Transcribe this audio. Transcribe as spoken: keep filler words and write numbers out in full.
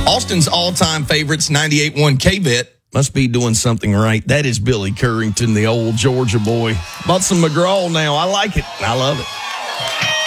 Austin's all-time favorites, ninety-eight point one K-Bet. Must be doing something right. That is Billy Currington, the old Georgia boy. Bought some McGraw now. I like it. I love it.